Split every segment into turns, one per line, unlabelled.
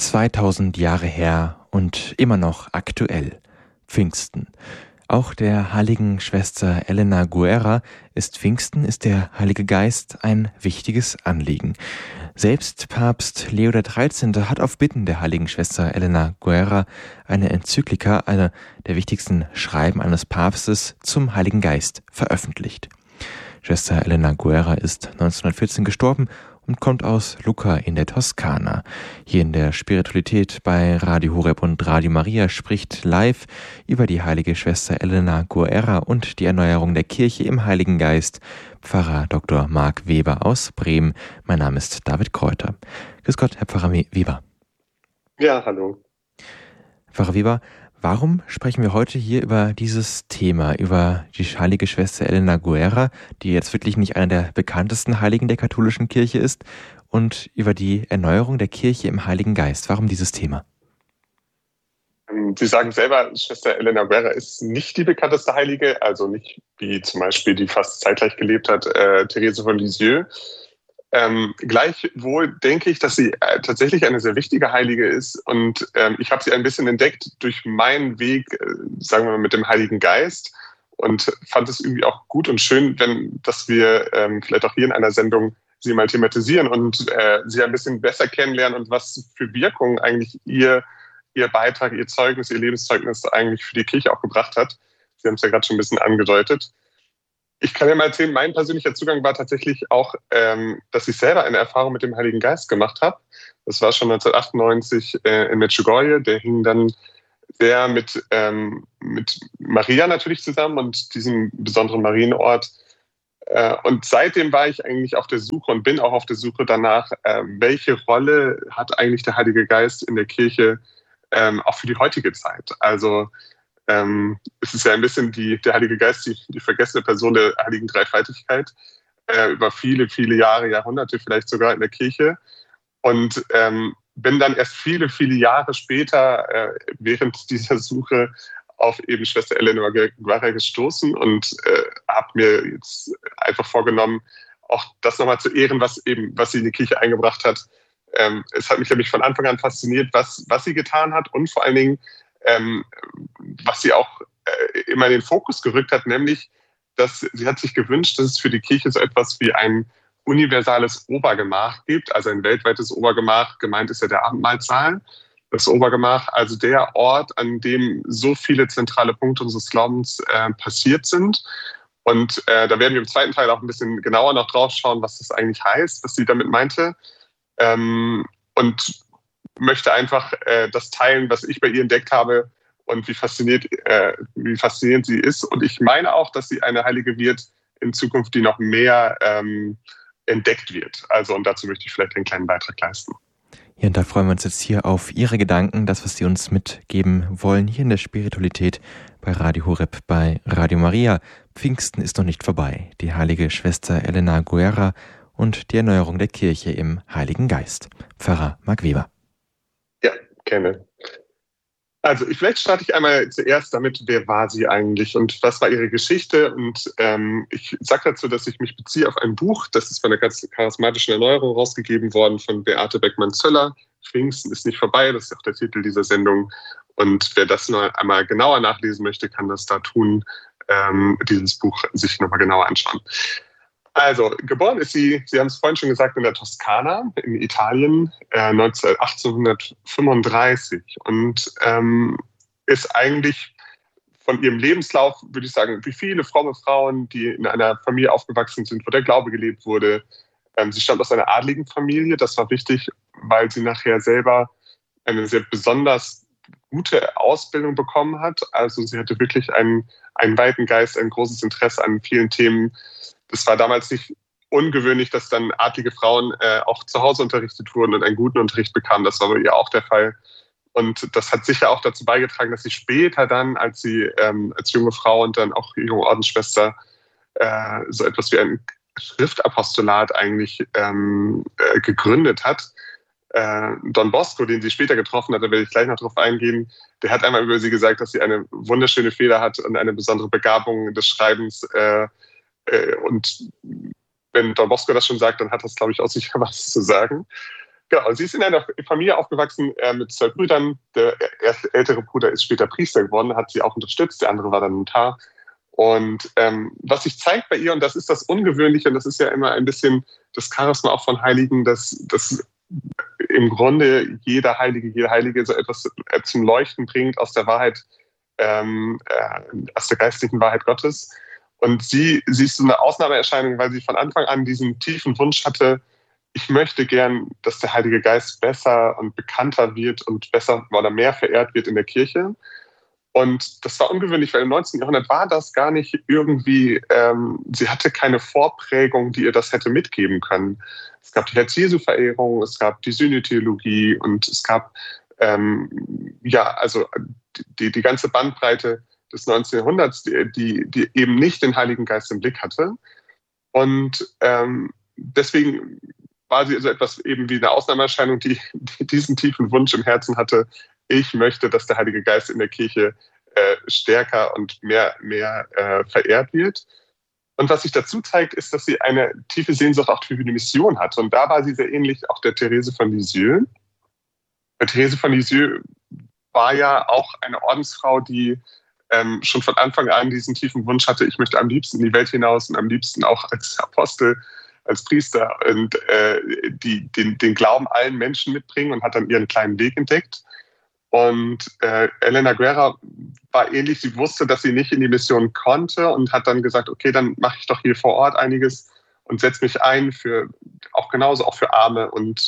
2000 Jahre her und immer noch aktuell. Pfingsten. Auch der heiligen Schwester Elena Guerra ist der Heilige Geist ein wichtiges Anliegen. Selbst Papst Leo XIII. Hat auf Bitten der heiligen Schwester Elena Guerra eine Enzyklika, eine der wichtigsten Schreiben eines Papstes zum Heiligen Geist, veröffentlicht. Schwester Elena Guerra ist 1914 gestorben und kommt aus Lucca in der Toskana. Hier in der Spiritualität bei Radio Horeb und Radio Maria spricht live über die heilige Schwester Elena Guerra und die Erneuerung der Kirche im Heiligen Geist Pfarrer Dr. Marc Weber aus Bremen. Mein Name ist David Kräuter. Grüß Gott, Herr Pfarrer Weber.
Ja, hallo.
Pfarrer Weber, warum sprechen wir heute hier über dieses Thema, über die heilige Schwester Elena Guerra, die jetzt wirklich nicht einer der bekanntesten Heiligen der katholischen Kirche ist, und über die Erneuerung der Kirche im Heiligen Geist? Warum dieses Thema?
Sie sagen selber, Schwester Elena Guerra ist nicht die bekannteste Heilige, also nicht wie zum Beispiel, die fast zeitgleich gelebt hat, Therese von Lisieux. Gleichwohl denke ich, dass sie tatsächlich eine sehr wichtige Heilige ist, und ich habe sie ein bisschen entdeckt durch meinen Weg, sagen wir mal, mit dem Heiligen Geist, und fand es irgendwie auch gut und schön, dass wir vielleicht auch hier in einer Sendung sie mal thematisieren und sie ein bisschen besser kennenlernen und was für Wirkung eigentlich ihr Beitrag, ihr Zeugnis, ihr Lebenszeugnis eigentlich für die Kirche auch gebracht hat. Sie haben es ja gerade schon ein bisschen angedeutet. Ich kann ja mal erzählen, mein persönlicher Zugang war tatsächlich auch, dass ich selber eine Erfahrung mit dem Heiligen Geist gemacht habe. Das war schon 1998 in Medjugorje. Der hing dann sehr mit Maria natürlich zusammen und diesem besonderen Marienort. Und seitdem war ich eigentlich auf der Suche und bin auch auf der Suche danach, welche Rolle hat eigentlich der Heilige Geist in der Kirche, auch für die heutige Zeit. Also es ist ja ein bisschen der Heilige Geist, die vergessene Person der heiligen Dreifaltigkeit, über viele, viele Jahre, Jahrhunderte vielleicht sogar in der Kirche. Und bin dann erst viele, viele Jahre später während dieser Suche auf eben Schwester Elena Guerra gestoßen und habe mir jetzt einfach vorgenommen, auch das nochmal zu ehren, was sie in die Kirche eingebracht hat. Es hat mich nämlich von Anfang an fasziniert, was sie getan hat, und vor allen Dingen, was sie auch immer in den Fokus gerückt hat, nämlich, dass sie hat sich gewünscht, dass es für die Kirche so etwas wie ein universales Obergemach gibt, also ein weltweites Obergemach. Gemeint ist ja der Abendmahlsaal. Das Obergemach, also der Ort, an dem so viele zentrale Punkte unseres Glaubens passiert sind. Und da werden wir im zweiten Teil auch ein bisschen genauer noch drauf schauen, was das eigentlich heißt, was sie damit meinte. Und möchte einfach das teilen, was ich bei ihr entdeckt habe und wie faszinierend sie ist. Und ich meine auch, dass sie eine Heilige wird in Zukunft, die noch mehr entdeckt wird. Also, und dazu möchte ich vielleicht einen kleinen Beitrag leisten.
Ja, und da freuen wir uns jetzt hier auf Ihre Gedanken, das, was Sie uns mitgeben wollen, hier in der Spiritualität bei Radio Horeb, bei Radio Maria. Pfingsten ist noch nicht vorbei. Die heilige Schwester Elena Guerra und die Erneuerung der Kirche im Heiligen Geist. Pfarrer Marc Weber.
Ja, gerne. Also vielleicht starte ich einmal zuerst damit, wer war sie eigentlich und was war ihre Geschichte. Und ich sage dazu, dass ich mich beziehe auf ein Buch, das ist von der charismatischen Erneuerung rausgegeben worden von Beate Beckmann-Zöller. Pfingsten ist nicht vorbei, das ist auch der Titel dieser Sendung. Und wer das noch einmal genauer nachlesen möchte, kann das da tun, dieses Buch sich nochmal genauer anschauen. Also, geboren ist Sie haben es vorhin schon gesagt, in der Toskana in Italien 1835 und ist eigentlich von ihrem Lebenslauf, würde ich sagen, wie viele fromme Frauen, die in einer Familie aufgewachsen sind, wo der Glaube gelebt wurde. Sie stammt aus einer adligen Familie, das war wichtig, weil sie nachher selber eine sehr besonders gute Ausbildung bekommen hat. Also sie hatte wirklich einen weiten Geist, ein großes Interesse an vielen Themen. Das war damals nicht ungewöhnlich, dass dann adlige Frauen auch zu Hause unterrichtet wurden und einen guten Unterricht bekamen. Das war bei ihr auch der Fall. Und das hat sicher auch dazu beigetragen, dass sie später dann, als sie als junge Frau und dann auch junge Ordensschwester so etwas wie ein Schriftapostolat eigentlich gegründet hat. Don Bosco, den sie später getroffen hat, da werde ich gleich noch drauf eingehen, der hat einmal über sie gesagt, dass sie eine wunderschöne Feder hat und eine besondere Begabung des Schreibens. Und wenn Don Bosco das schon sagt, dann hat das, glaube ich, auch sicher was zu sagen. Genau, sie ist in einer Familie aufgewachsen mit 2 Brüdern. Der ältere Bruder ist später Priester geworden, hat sie auch unterstützt, der andere war dann Notar. Und was sich zeigt bei ihr, und das ist das Ungewöhnliche, und das ist ja immer ein bisschen das Charisma auch von Heiligen, dass im Grunde jede Heilige so etwas zum Leuchten bringt aus der Wahrheit, aus der geistlichen Wahrheit Gottes. Und sie ist so eine Ausnahmeerscheinung, weil sie von Anfang an diesen tiefen Wunsch hatte, ich möchte gern, dass der Heilige Geist besser und bekannter wird und besser oder mehr verehrt wird in der Kirche. Und das war ungewöhnlich, weil im 19. Jahrhundert war das gar nicht irgendwie, sie hatte keine Vorprägung, die ihr das hätte mitgeben können. Es gab die Herz-Jesu-Verehrung, es gab die Sühnetheologie und es gab, also die ganze Bandbreite des 19. Jahrhunderts, die eben nicht den Heiligen Geist im Blick hatte. Und deswegen war sie also etwas eben wie eine Ausnahmeerscheinung, die diesen tiefen Wunsch im Herzen hatte, ich möchte, dass der Heilige Geist in der Kirche stärker und mehr verehrt wird. Und was sich dazu zeigt, ist, dass sie eine tiefe Sehnsucht auch für eine Mission hat. Und da war sie sehr ähnlich auch der Therese von Lisieux. Therese von Lisieux war ja auch eine Ordensfrau, die schon von Anfang an diesen tiefen Wunsch hatte, ich möchte am liebsten in die Welt hinaus und am liebsten auch als Apostel, als Priester und den Glauben allen Menschen mitbringen und hat dann ihren kleinen Weg entdeckt. Und Elena Guerra war ähnlich, sie wusste, dass sie nicht in die Mission konnte und hat dann gesagt, okay, dann mache ich doch hier vor Ort einiges und setze mich ein auch für Arme und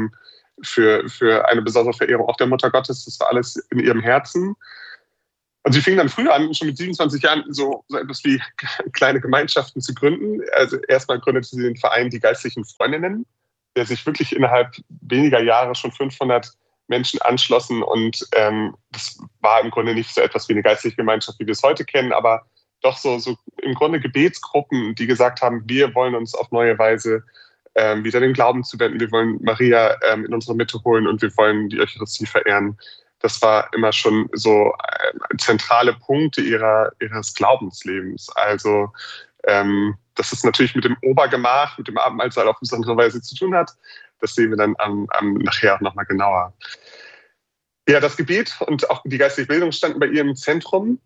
für eine besondere Verehrung auch der Mutter Gottes. Das war alles in ihrem Herzen. Und sie fing dann früh an, schon mit 27 Jahren so etwas wie kleine Gemeinschaften zu gründen. Also erstmal gründete sie den Verein Die Geistlichen Freundinnen, der sich wirklich innerhalb weniger Jahre schon 500 Menschen anschlossen. Und das war im Grunde nicht so etwas wie eine geistliche Gemeinschaft, wie wir es heute kennen, aber doch so im Grunde Gebetsgruppen, die gesagt haben, wir wollen uns auf neue Weise wieder den Glauben zuwenden. Wir wollen Maria in unsere Mitte holen und wir wollen die Eucharistie verehren. Das war immer schon so zentrale Punkte ihres Glaubenslebens. Also, dass es natürlich mit dem Obergemach, mit dem Abendmahlsaal auf besondere Weise zu tun hat, das sehen wir dann nachher auch nochmal genauer. Ja, das Gebet und auch die geistliche Bildung standen bei ihr im Zentrum.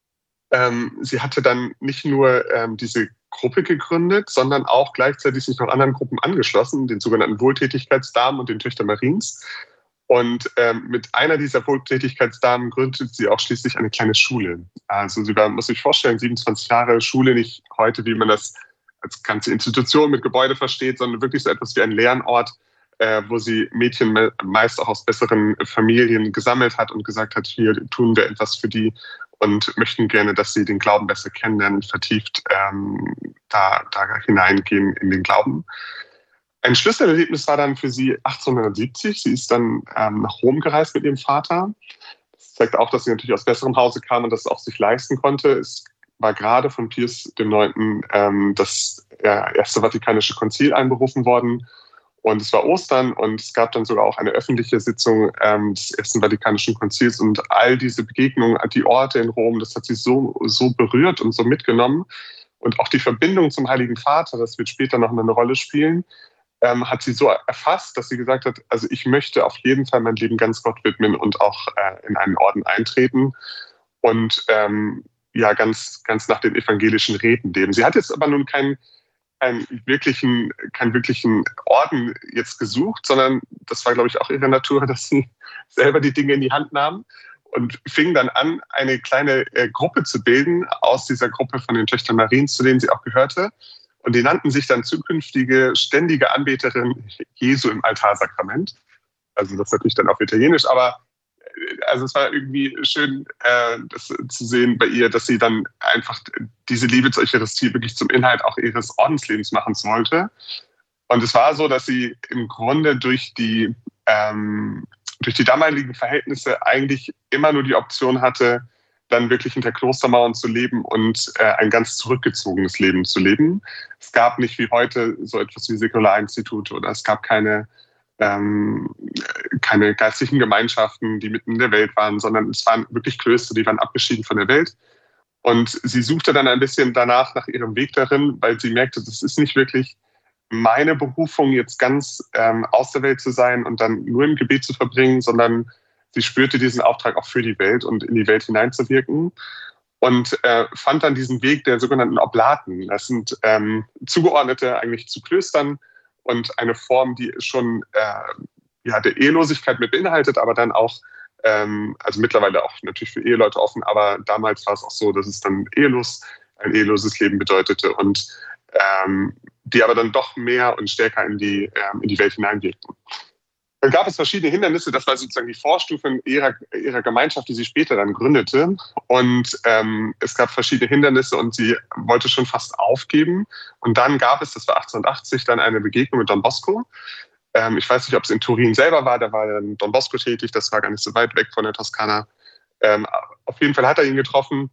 Sie hatte dann nicht nur diese Gruppe gegründet, sondern auch gleichzeitig sich noch anderen Gruppen angeschlossen, den sogenannten Wohltätigkeitsdamen und den Töchtern Mariens. Und mit einer dieser Wohltätigkeitsdamen gründete sie auch schließlich eine kleine Schule. Also sie war, muss sich vorstellen, 27 Jahre Schule, nicht heute, wie man das als ganze Institution mit Gebäude versteht, sondern wirklich so etwas wie ein Lernort, wo sie Mädchen meist auch aus besseren Familien gesammelt hat und gesagt hat, hier tun wir etwas für die und möchten gerne, dass sie den Glauben besser kennenlernen, vertieft da hineingehen in den Glauben. Ein Schlüsselerlebnis war dann für sie 1870. Sie ist dann nach Rom gereist mit ihrem Vater. Das zeigt auch, dass sie natürlich aus besserem Hause kam und das auch sich leisten konnte. Es war gerade von Pius IX. Das Erste Vatikanische Konzil einberufen worden. Und es war Ostern und es gab dann sogar auch eine öffentliche Sitzung des Ersten Vatikanischen Konzils. Und all diese Begegnungen, die Orte in Rom, das hat sie so berührt und so mitgenommen. Und auch die Verbindung zum Heiligen Vater, das wird später noch eine Rolle spielen, hat sie so erfasst, dass sie gesagt hat, also ich möchte auf jeden Fall mein Leben ganz Gott widmen und auch in einen Orden eintreten und ganz nach den evangelischen Räten leben. Sie hat jetzt aber nun keinen wirklichen Orden jetzt gesucht, sondern das war, glaube ich, auch ihre Natur, dass sie selber die Dinge in die Hand nahm und fing dann an, eine kleine Gruppe zu bilden aus dieser Gruppe von den Töchtern Mariens, zu denen sie auch gehörte. Und die nannten sich dann zukünftige ständige Anbeterin Jesu im Altarsakrament. Also das natürlich dann auf Italienisch, aber also es war irgendwie schön, das zu sehen bei ihr, dass sie dann einfach diese Liebe zur Eucharistie wirklich zum Inhalt auch ihres Ordenslebens machen wollte. Und es war so, dass sie im Grunde durch die damaligen Verhältnisse eigentlich immer nur die Option hatte, dann wirklich hinter Klostermauern zu leben und ein ganz zurückgezogenes Leben zu leben. Es gab nicht wie heute so etwas wie Säkularinstitute oder es gab keine geistlichen Gemeinschaften, die mitten in der Welt waren, sondern es waren wirklich Klöster, die waren abgeschieden von der Welt. Und sie suchte dann ein bisschen danach nach ihrem Weg darin, weil sie merkte, das ist nicht wirklich meine Berufung, jetzt ganz aus der Welt zu sein und dann nur im Gebet zu verbringen, sondern sie spürte diesen Auftrag auch für die Welt und in die Welt hineinzuwirken. Und fand dann diesen Weg der sogenannten Oblaten. Das sind Zugeordnete eigentlich zu Klöstern und eine Form, die schon der Ehelosigkeit mit beinhaltet, aber dann auch, also mittlerweile auch natürlich für Eheleute offen, aber damals war es auch so, dass es dann ein eheloses Leben bedeutete und die aber dann doch mehr und stärker in die Welt hineinwirkten. Dann gab es verschiedene Hindernisse, das war sozusagen die Vorstufe ihrer Gemeinschaft, die sie später dann gründete. Und es gab verschiedene Hindernisse und sie wollte schon fast aufgeben. Und dann gab es, das war 1880, dann eine Begegnung mit Don Bosco. Ich weiß nicht, ob es in Turin selber war, da war dann Don Bosco tätig, das war gar nicht so weit weg von der Toskana. Auf jeden Fall hat sie ihn getroffen.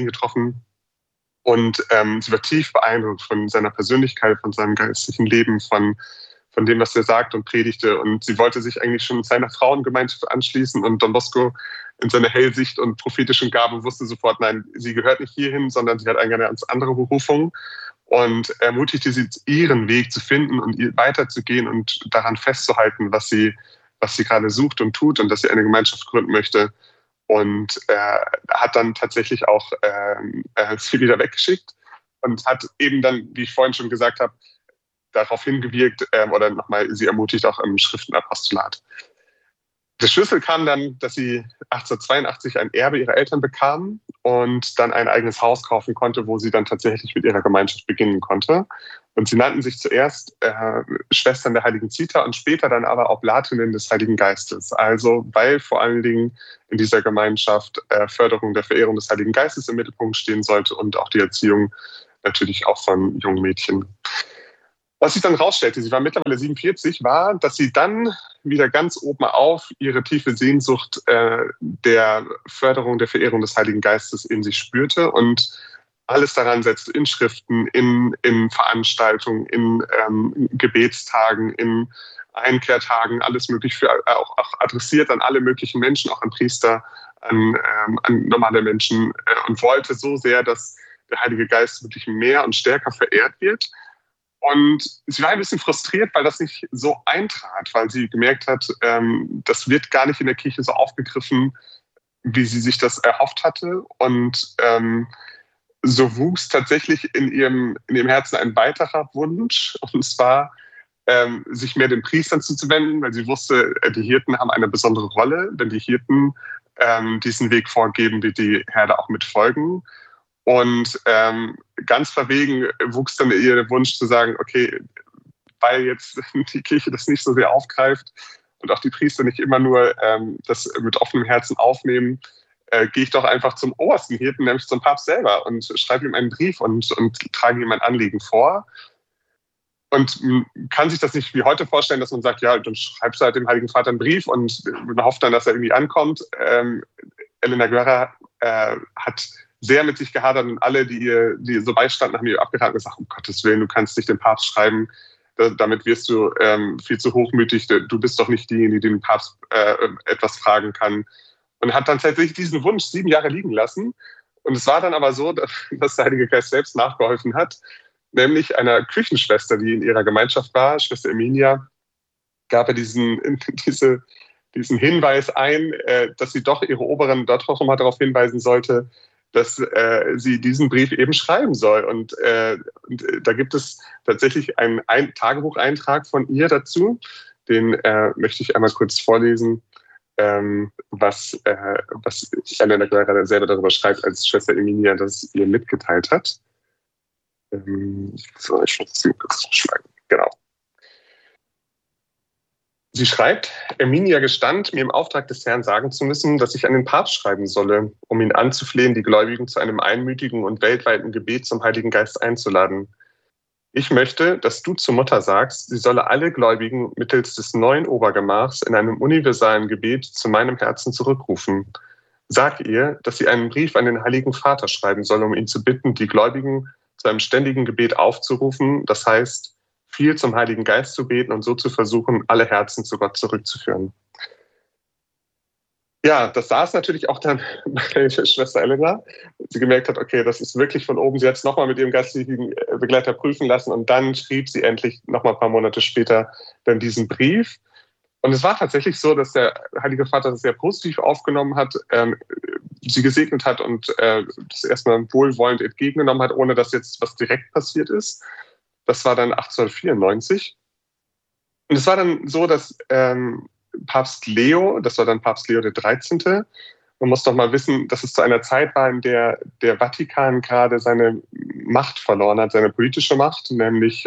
Und sie war tief beeindruckt von seiner Persönlichkeit, von seinem geistlichen Leben, von dem, was er sagt und predigte. Und sie wollte sich eigentlich schon seiner Frauengemeinschaft anschließen. Und Don Bosco in seiner Hellsicht und prophetischen Gabe wusste sofort, nein, sie gehört nicht hierhin, sondern sie hat eine ganz andere Berufung. Und ermutigte sie, ihren Weg zu finden und weiterzugehen und daran festzuhalten, was sie gerade sucht und tut und dass sie eine Gemeinschaft gründen möchte. Und hat dann tatsächlich auch sie wieder weggeschickt und hat eben dann, wie ich vorhin schon gesagt habe, darauf hingewirkt oder nochmal sie ermutigt auch im Schriftenapostolat. Der Schlüssel kam dann, dass sie 1882 ein Erbe ihrer Eltern bekam und dann ein eigenes Haus kaufen konnte, wo sie dann tatsächlich mit ihrer Gemeinschaft beginnen konnte. Und sie nannten sich zuerst Schwestern der Heiligen Zita und später dann aber Oblatinnen des Heiligen Geistes. Also weil vor allen Dingen in dieser Gemeinschaft Förderung der Verehrung des Heiligen Geistes im Mittelpunkt stehen sollte und auch die Erziehung natürlich auch von jungen Mädchen. Was sich dann rausstellte, sie war mittlerweile 47, war, dass sie dann wieder ganz oben auf ihre tiefe Sehnsucht der Förderung der Verehrung des Heiligen Geistes in sich spürte und alles daran setzte, in Schriften, in Veranstaltungen, in Gebetstagen, in Einkehrtagen, alles möglich auch adressiert an alle möglichen Menschen, auch an Priester, an normale Menschen und wollte so sehr, dass der Heilige Geist wirklich mehr und stärker verehrt wird. Und sie war ein bisschen frustriert, weil das nicht so eintrat, weil sie gemerkt hat, das wird gar nicht in der Kirche so aufgegriffen, wie sie sich das erhofft hatte. Und so wuchs tatsächlich in ihrem Herzen ein weiterer Wunsch, und zwar sich mehr den Priestern zuzuwenden, weil sie wusste, die Hirten haben eine besondere Rolle. Wenn die Hirten diesen Weg vorgeben, wird die Herde auch mitfolgen. Und ganz verwegen wuchs dann ihr Wunsch zu sagen, okay, weil jetzt die Kirche das nicht so sehr aufgreift und auch die Priester nicht immer nur das mit offenem Herzen aufnehmen, gehe ich doch einfach zum obersten Hirten, nämlich zum Papst selber und schreibe ihm einen Brief und trage ihm mein Anliegen vor. Und kann sich das nicht wie heute vorstellen, dass man sagt, ja, dann schreibst du halt dem Heiligen Vater einen Brief und man hofft dann, dass er irgendwie ankommt. Elena Guerra hat sehr mit sich gehadert und alle, die so beistanden, haben ihr abgetan und gesagt, um Gottes Willen, du kannst nicht dem Papst schreiben, damit wirst du viel zu hochmütig, du bist doch nicht diejenige, die den Papst etwas fragen kann. Und hat dann tatsächlich diesen Wunsch 7 Jahre liegen lassen. Und es war dann aber so, dass der Heilige Geist selbst nachgeholfen hat, nämlich einer Küchenschwester, die in ihrer Gemeinschaft war, Schwester Emilia, gab er diesen Hinweis ein, dass sie doch ihre Oberen dort auch nochmal darauf hinweisen sollte, dass sie diesen Brief eben schreiben soll. Und da gibt es tatsächlich einen Tagebucheintrag von ihr dazu. Den möchte ich einmal kurz vorlesen, was Elena Guerra selber darüber schreibt, als Schwester Emilia das ihr mitgeteilt hat. So, ich muss sie kurz schlagen. Genau. Sie schreibt, Emilia gestand, mir im Auftrag des Herrn sagen zu müssen, dass ich an den Papst schreiben solle, um ihn anzuflehen, die Gläubigen zu einem einmütigen und weltweiten Gebet zum Heiligen Geist einzuladen. Ich möchte, dass du zur Mutter sagst, sie solle alle Gläubigen mittels des neuen Obergemachs in einem universalen Gebet zu meinem Herzen zurückrufen. Sag ihr, dass sie einen Brief an den Heiligen Vater schreiben soll, um ihn zu bitten, die Gläubigen zu einem ständigen Gebet aufzurufen, das heißt, viel zum Heiligen Geist zu beten und so zu versuchen, alle Herzen zu Gott zurückzuführen. Ja, das saß natürlich auch dann bei Schwester Elena. Sie gemerkt hat, okay, das ist wirklich von oben. Sie hat es nochmal mit ihrem geistlichen Begleiter prüfen lassen und dann schrieb sie endlich nochmal ein paar Monate später dann diesen Brief. Und es war tatsächlich so, dass der Heilige Vater das sehr positiv aufgenommen hat, sie gesegnet hat und das erstmal wohlwollend entgegengenommen hat, ohne dass jetzt was direkt passiert ist. Das war dann 1894. Und es war dann so, dass Papst Leo, das war dann Papst Leo der 13., man muss doch mal wissen, dass es zu einer Zeit war, in der der Vatikan gerade seine Macht verloren hat, seine politische Macht, nämlich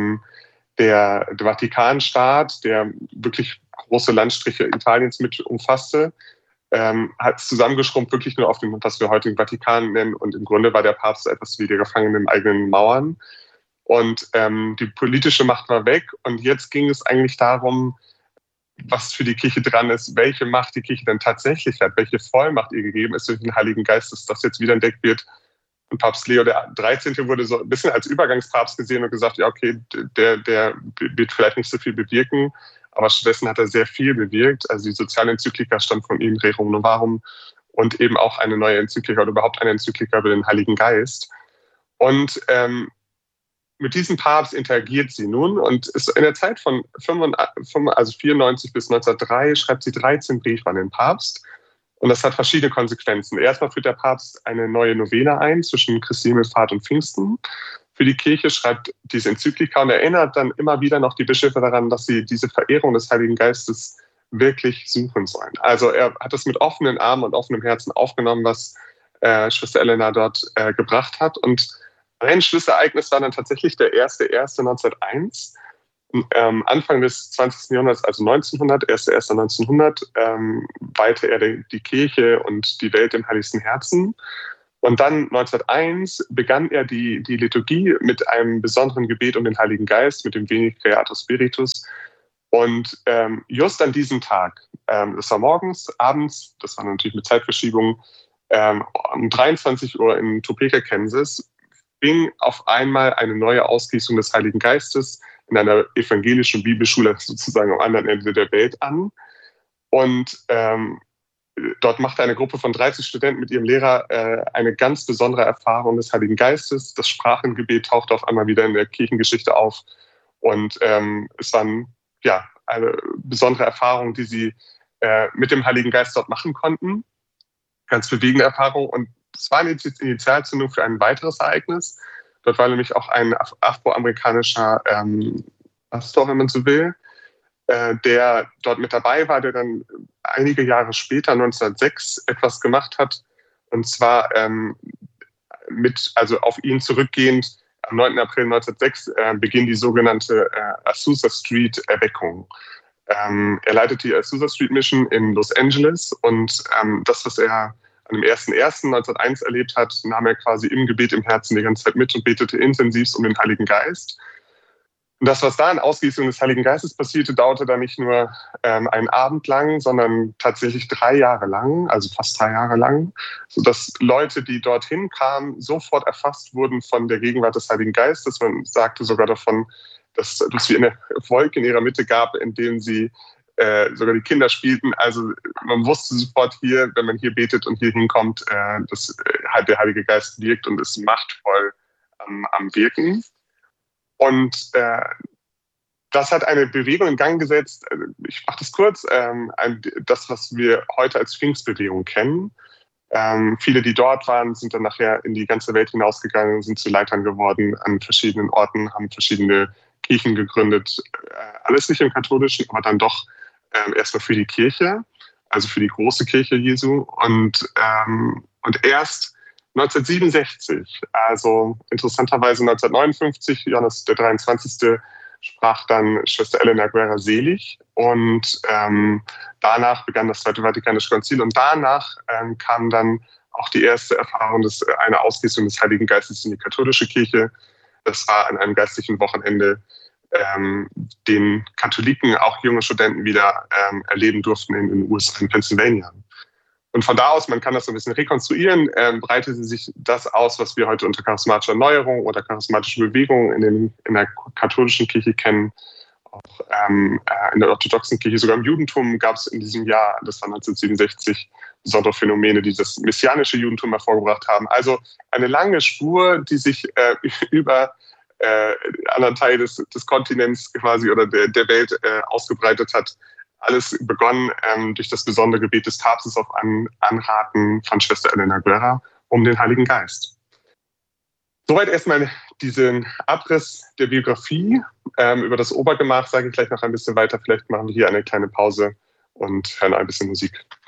der Vatikanstaat, der wirklich große Landstriche Italiens mit umfasste, hat zusammengeschrumpft wirklich nur auf dem, was wir heute den Vatikan nennen. Und im Grunde war der Papst etwas wie der Gefangene in eigenen Mauern. Und die politische Macht war weg. Und jetzt ging es eigentlich darum, was für die Kirche dran ist, welche Macht die Kirche dann tatsächlich hat, welche Vollmacht ihr gegeben ist durch den Heiligen Geist, dass das jetzt wieder entdeckt wird. Und Papst Leo der 13. wurde so ein bisschen als Übergangspapst gesehen und gesagt, ja, okay, der wird vielleicht nicht so viel bewirken, aber stattdessen hat er sehr viel bewirkt. Also die Sozialenzyklika stammt von ihm, Rerum Novarum, und eben auch eine neue Enzyklika oder überhaupt eine Enzyklika über den Heiligen Geist. Und mit diesem Papst interagiert sie nun und ist in der Zeit von 94 bis 1903 schreibt sie 13 Briefe an den Papst. Und das hat verschiedene Konsequenzen. Erstmal führt der Papst eine neue Novene ein zwischen Christi Himmelfahrt und Pfingsten. Für die Kirche schreibt diese Enzyklika und erinnert dann immer wieder noch die Bischöfe daran, dass sie diese Verehrung des Heiligen Geistes wirklich suchen sollen. Also er hat es mit offenen Armen und offenem Herzen aufgenommen, was Schwester Elena dort gebracht hat. Und ein Schlüsselereignis war dann tatsächlich der 1.1.1901. Anfang des 20. Jahrhunderts, also 1900, 1.1.1900, weihte er die Kirche und die Welt im Heiligsten Herzen. Und dann 1901 begann er die Liturgie mit einem besonderen Gebet um den Heiligen Geist, mit dem Veni Creator Spiritus. Und just an diesem Tag, das war morgens, abends, das war natürlich mit Zeitverschiebung, um 23 Uhr in Topeka, Kansas, fing auf einmal eine neue Ausgießung des Heiligen Geistes in einer evangelischen Bibelschule sozusagen am anderen Ende der Welt an. Und dort machte eine Gruppe von 30 Studenten mit ihrem Lehrer eine ganz besondere Erfahrung des Heiligen Geistes. Das Sprachengebet tauchte auf einmal wieder in der Kirchengeschichte auf. Und es waren ja eine besondere Erfahrung, die sie mit dem Heiligen Geist dort machen konnten. Ganz bewegende Erfahrung. Und es war eine Initialzündung für ein weiteres Ereignis. Dort war nämlich auch ein afroamerikanischer Pastor, wenn man so will, der dort mit dabei war, der dann einige Jahre später, 1906, etwas gemacht hat. Und zwar also auf ihn zurückgehend, am 9. April 1906 beginnt die sogenannte Azusa Street Erweckung. Er leitet die Azusa Street Mission in Los Angeles und das, was er an dem 1.1.1901 erlebt hat, nahm er quasi im Gebet im Herzen die ganze Zeit mit und betete intensivst um den Heiligen Geist. Und das, was da in Ausgießung des Heiligen Geistes passierte, dauerte dann nicht nur einen Abend lang, sondern tatsächlich 3 Jahre lang, also fast 3 Jahre lang, sodass Leute, die dorthin kamen, sofort erfasst wurden von der Gegenwart des Heiligen Geistes. Man sagte sogar davon, dass es wie eine Wolke in ihrer Mitte gab, in denen sie sogar die Kinder spielten. Also man wusste sofort hier, wenn man hier betet und hier hinkommt, dass der Heilige Geist wirkt und ist machtvoll am Wirken. Und das hat eine Bewegung in Gang gesetzt. Ich mache das kurz. Das, was wir heute als Pfingstbewegung kennen. Viele, die dort waren, sind dann nachher in die ganze Welt hinausgegangen, sind zu Leitern geworden an verschiedenen Orten, haben verschiedene Kirchen gegründet. Alles nicht im Katholischen, aber dann doch erstmal für die Kirche, also für die große Kirche Jesu. Und erst 1967, also interessanterweise 1959, Johannes der 23. sprach dann Schwester Elena Guerra selig und danach begann das Zweite Vatikanische Konzil und danach kam dann auch die erste Erfahrung einer Ausgießung des Heiligen Geistes in die katholische Kirche. Das war an einem geistlichen Wochenende, den Katholiken, auch junge Studenten wieder erleben durften in den USA, in Pennsylvania. Und von da aus, man kann das so ein bisschen rekonstruieren, breitete sich das aus, was wir heute unter charismatischer Neuerung oder charismatische Bewegung in der katholischen Kirche kennen. in der orthodoxen Kirche, sogar im Judentum gab es in diesem Jahr, das war 1967, besondere Phänomene, die das messianische Judentum hervorgebracht haben. Also eine lange Spur, die sich über anderen Teil des Kontinents quasi oder der Welt ausgebreitet hat. Alles begonnen durch das besondere Gebet des Papstes auf Anraten von Schwester Elena Guerra um den Heiligen Geist. Soweit erstmal diesen Abriss der Biografie. Über das Obergemach sage ich gleich noch ein bisschen weiter. Vielleicht machen wir hier eine kleine Pause und hören ein bisschen Musik.